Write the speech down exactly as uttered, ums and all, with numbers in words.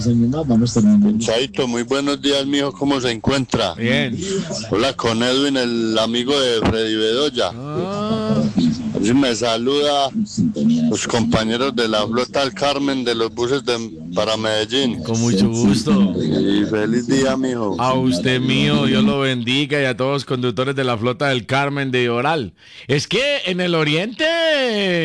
Chaito, muy buenos días, mijo, ¿cómo se encuentra? Bien. Hola, con Edwin, el amigo de Freddy Bedoya. Ah, Sí, me saluda los compañeros de la flota del Carmen de los buses de, para Medellín. con mucho gusto. Y feliz día, mijo. A usted mío, Dios lo bendiga y a todos los conductores de la flota del Carmen de Oral. Es que en el oriente